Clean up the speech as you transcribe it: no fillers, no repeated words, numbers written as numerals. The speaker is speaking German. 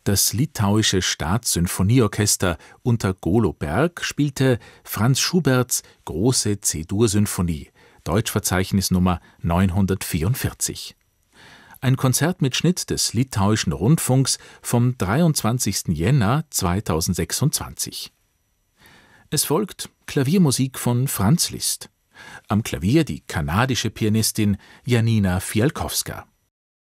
Das litauische Staatssymphonieorchester unter Golo Berg spielte Franz Schuberts Große C-Dur-Symphonie, Deutschverzeichnis Nummer 944. Ein Konzert mit Schnitt des Litauischen Rundfunks vom 23. Jänner 2026. Es folgt Klaviermusik von Franz Liszt. Am Klavier die kanadische Pianistin Janina Fialkowska.